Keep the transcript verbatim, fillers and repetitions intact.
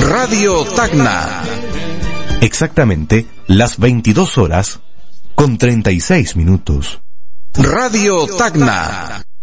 Radio Tacna. Exactamente las veintidós horas con treinta y seis minutos. Radio Tacna.